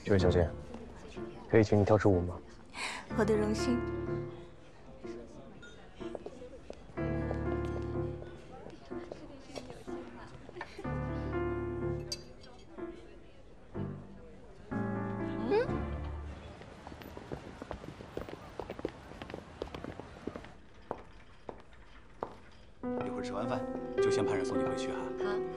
这位小姐，可以请你跳支舞吗？ 我的荣幸。 一会儿吃完饭就先派人送你回去啊。 好。